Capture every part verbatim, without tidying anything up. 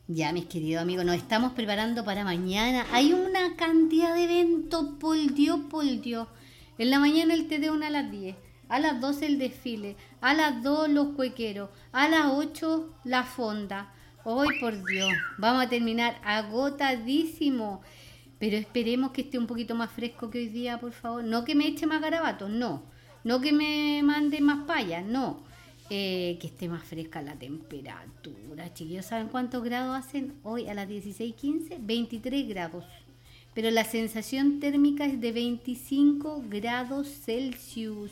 Ya, mis queridos amigos, nos estamos preparando para mañana. Hay una cantidad de eventos, por Dios, por Dios. En la mañana el T D uno a las diez, a las doce el desfile, a las dos los cuequeros, a las ocho la fonda. Hoy, por Dios, vamos a terminar agotadísimo. Pero esperemos que esté un poquito más fresco que hoy día, por favor. No que me eche más garabatos, no. No que me mande más payas, no. Eh, que esté más fresca la temperatura. Chiquillos, ¿saben cuántos grados hacen hoy a las dieciséis quince? veintitrés grados. Pero la sensación térmica es de veinticinco grados Celsius.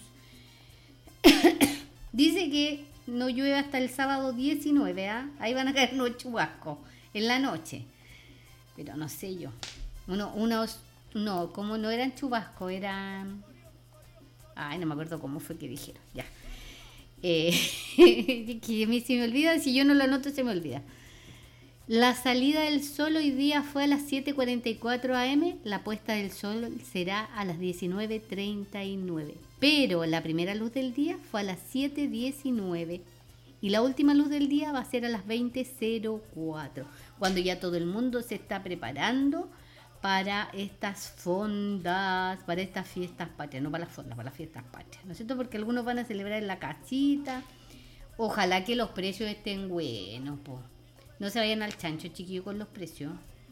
Dice que no llueve hasta el sábado diecinueve, ¿ah? Ahí van a caer unos chubascos en la noche. Pero no sé yo. Uno, unos, no, como no eran chubascos, eran... Ay, no me acuerdo cómo fue que dijeron, ya. Eh, que a mí se me olvida, si yo no lo anoto se me olvida. La salida del sol hoy día fue a las siete cuarenta y cuatro a eme, la puesta del sol será a las diecinueve treinta y nueve, pero la primera luz del día fue a las siete diecinueve y la última luz del día va a ser a las veinte cero cuatro, cuando ya todo el mundo se está preparando para estas fondas, para estas fiestas patrias, no para las fondas, para las fiestas patrias, ¿no es cierto? Porque algunos van a celebrar en la casita. Ojalá que los precios estén buenos, po. No se vayan al chancho, chiquillos, con los precios,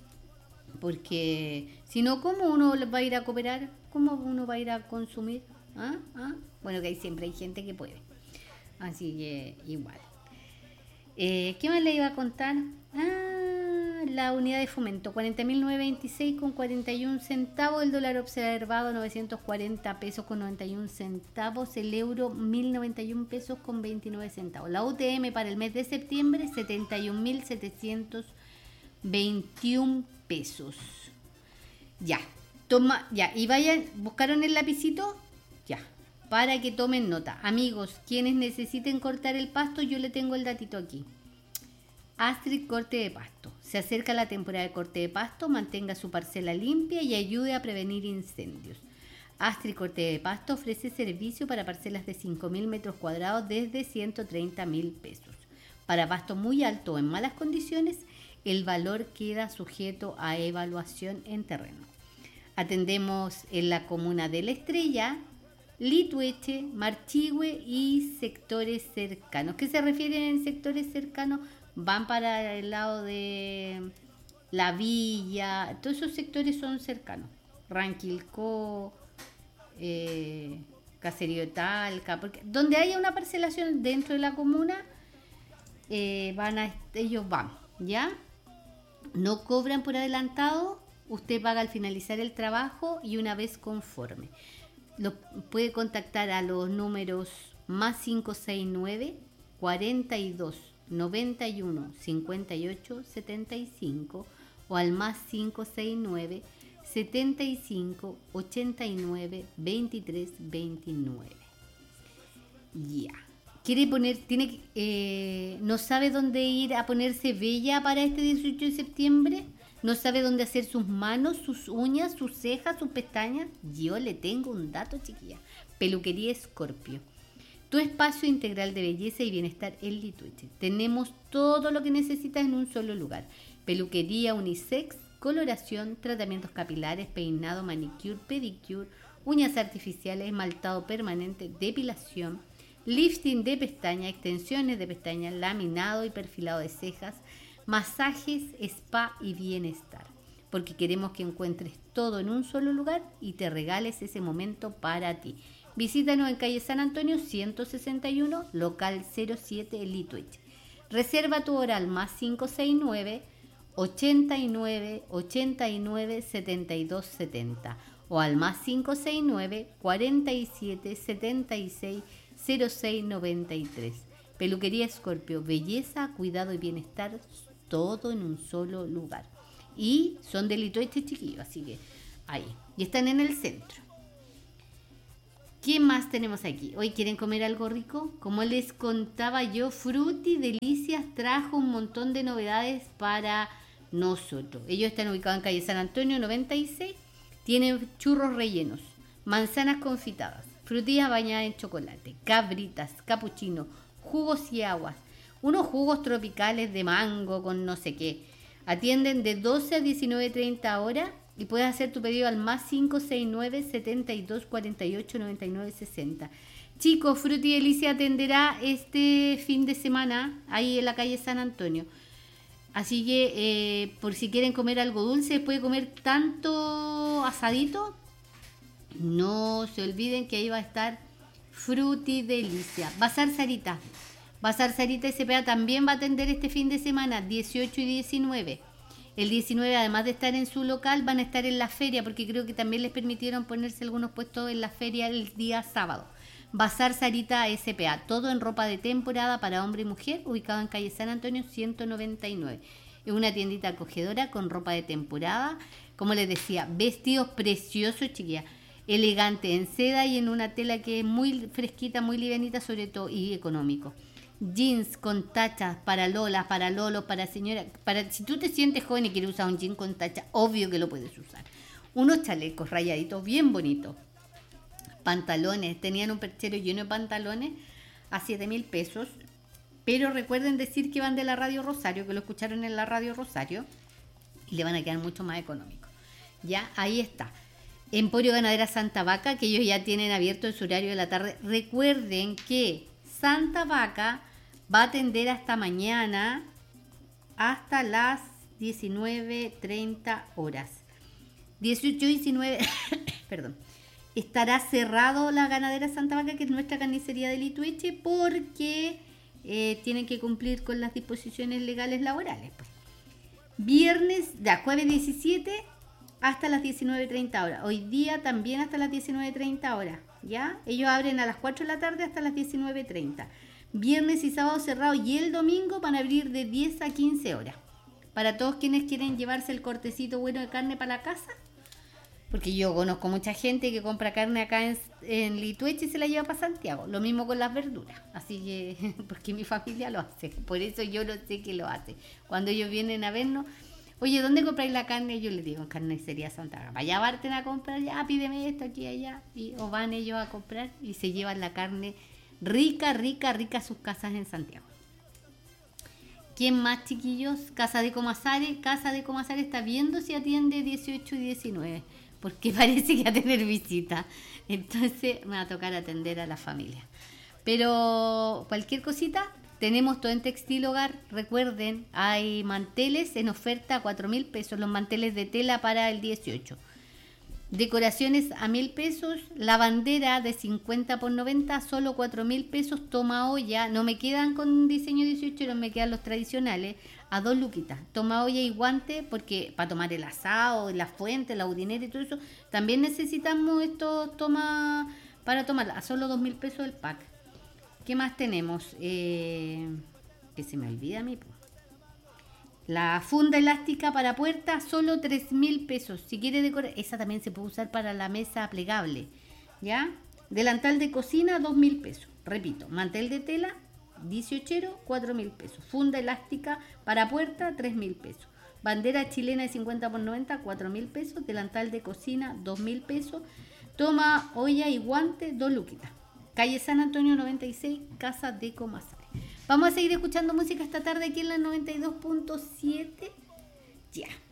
porque si no, ¿cómo uno va a ir a cooperar? ¿Cómo uno va a ir a consumir? ¿Ah? ¿Ah? Bueno, que hay, siempre hay gente que puede, así que igual. Eh, ¿Qué más le iba a contar? Ah, la unidad de fomento, cuarenta mil novecientos veintiséis con cuarenta y un centavos, el dólar observado novecientos cuarenta pesos con noventa y un centavos, el euro mil noventa y un pesos con veintinueve centavos. La U T M para el mes de septiembre setenta y un mil setecientos veintiún pesos. Ya, toma, ya, y vayan, ¿buscaron el lapicito? Ya, para que tomen nota. Amigos, quienes necesiten cortar el pasto, yo le tengo el datito aquí. Astrid Corte de Pasto. Se acerca la temporada de corte de pasto, mantenga su parcela limpia y ayude a prevenir incendios. Astrid Corte de Pasto ofrece servicio para parcelas de cinco mil metros cuadrados desde ciento treinta mil pesos. Para pasto muy alto o en malas condiciones, el valor queda sujeto a evaluación en terreno. Atendemos en la comuna de La Estrella, Litueche, Marchihue y sectores cercanos. ¿Qué se refieren en sectores cercanos? Van para el lado de La Villa, todos esos sectores son cercanos. Ranquilcó, eh, Caserío de Talca, porque donde haya una parcelación dentro de la comuna, eh, van a, ellos van, ¿ya? No cobran por adelantado, usted paga al finalizar el trabajo y una vez conforme. Lo puede contactar a los números más cinco seis nueve, cuarenta y dos, noventa y uno, cincuenta y ocho, setenta y cinco o al más cinco seis nueve, setenta y cinco, ochenta y nueve, veintitrés veintinueve. Ya. Quiere poner, tiene que, eh, no sabe dónde ir a ponerse bella para este dieciocho de septiembre, no sabe dónde hacer sus manos, sus uñas, sus cejas, sus pestañas. Yo le tengo un dato, chiquilla. Peluquería Scorpio. Tu espacio integral de belleza y bienestar en Litueche. Tenemos todo lo que necesitas en un solo lugar. Peluquería unisex, coloración, tratamientos capilares, peinado, manicure, pedicure, uñas artificiales, esmaltado permanente, depilación, lifting de pestaña, extensiones de pestaña, laminado y perfilado de cejas, masajes, spa y bienestar. Porque queremos que encuentres todo en un solo lugar y te regales ese momento para ti. Visítanos en calle San Antonio ciento sesenta y uno, local cero siete, Litueche. Reserva tu hora al más cinco seis nueve, ochenta y nueve, ochenta y nueve, setenta y dos setenta o al más cinco seis nueve, cuarenta y siete, setenta y seis, cero seis noventa y tres. Peluquería Scorpio, belleza, cuidado y bienestar, todo en un solo lugar. Y son de Litueche, chiquillos, así que ahí. Y están en el centro. ¿Qué más tenemos aquí? ¿Hoy quieren comer algo rico? Como les contaba yo, Fruti Delicias trajo un montón de novedades para nosotros. Ellos están ubicados en calle San Antonio noventa y seis. Tienen churros rellenos, manzanas confitadas, frutillas bañadas en chocolate, cabritas, capuchino, jugos y aguas, unos jugos tropicales de mango con no sé qué, Atienden de doce a diecinueve treinta horas y puedes hacer tu pedido al más cinco seis nueve, setenta y dos, cuarenta y ocho, noventa y nueve, sesenta. Chicos, Fruti Delicia atenderá este fin de semana ahí en la calle San Antonio. Así que eh, por si quieren comer algo dulce, después de comer tanto asadito, no se olviden que ahí va a estar Fruti Delicia. Bazar Sarita. Bazar Sarita S P A también va a atender este fin de semana, dieciocho y diecinueve. El diecinueve, además de estar en su local, van a estar en la feria, porque creo que también les permitieron ponerse algunos puestos en la feria el día sábado. Bazar Sarita S P A, todo en ropa de temporada para hombre y mujer, ubicado en calle San Antonio ciento noventa y nueve. Es una tiendita acogedora con ropa de temporada, como les decía, vestidos preciosos, chiquillas, elegante en seda y en una tela que es muy fresquita, muy livianita sobre todo y económico. Jeans con tachas para lolas, para lolos, para señoras, para si tú te sientes joven y quieres usar un jean con tacha, obvio que lo puedes usar. Unos chalecos rayaditos bien bonitos. Pantalones, tenían un perchero lleno de pantalones a siete mil pesos, pero recuerden decir que van de la Radio Rosario, que lo escucharon en la Radio Rosario y le van a quedar mucho más económicos. Ya, ahí está. Emporio Ganadera Santa Vaca, que ellos ya tienen abierto en su horario de la tarde. Recuerden que Santa Vaca va a atender hasta mañana hasta las diecinueve treinta horas. dieciocho y diecinueve, perdón. Estará cerrado la Ganadera Santa Vaca, que es nuestra carnicería de Litueche, porque eh, tienen que cumplir con las disposiciones legales laborales. Pues. Viernes, de jueves diecisiete hasta las diecinueve treinta horas. Hoy día también hasta las diecinueve treinta horas. ¿Ya? Ellos abren a las cuatro de la tarde hasta las diecinueve treinta. Viernes y sábado cerrado y el domingo van a abrir de diez a quince horas. Para todos quienes quieren llevarse el cortecito bueno de carne para la casa. Porque yo conozco mucha gente que compra carne acá en, en Litueche y se la lleva para Santiago. Lo mismo con las verduras. Así que, porque mi familia lo hace. Por eso yo lo sé que lo hace. Cuando ellos vienen a vernos, oye, ¿dónde compráis la carne? Yo les digo, en Carnicería Santa Vaca. Vaya, parten a comprar, ya, pídeme esto aquí y allá. Y, o van ellos a comprar y se llevan la carne rica, rica, rica a sus casas en Santiago. ¿Quién más, chiquillos? Casa de Comasare. Casa de Comasare está viendo si atiende dieciocho y diecinueve. Porque parece que va a tener visita. Entonces me va a tocar atender a la familia. Pero cualquier cosita, tenemos todo en Textil Hogar. Recuerden, hay manteles en oferta a cuatro mil pesos. Los manteles de tela para el dieciocho. Decoraciones a mil pesos. La bandera de cincuenta por noventa, solo cuatro mil pesos. Toma olla. No me quedan con diseño dieciocho, no me quedan los tradicionales. A dos luquitas. Toma olla y guante, porque para tomar el asado, la fuente, la udinera y todo eso, también necesitamos estos tomas para tomar. A solo dos mil pesos el pack. ¿Qué más tenemos? Eh, que se me olvida a mí. La funda elástica para puerta, solo tres mil pesos. Si quiere decorar, esa también se puede usar para la mesa plegable. ¿Ya? Delantal de cocina, dos mil pesos. Repito, mantel de tela, dieciocho, cuatro mil pesos. Funda elástica para puerta, tres mil pesos. Bandera chilena de cincuenta por noventa, cuatro mil pesos. Delantal de cocina, dos mil pesos. Toma, olla y guante, dos luquitas. Calle San Antonio noventa y seis, Casa de Comasare. Vamos a seguir escuchando música esta tarde aquí en la noventa y dos punto siete. Ya.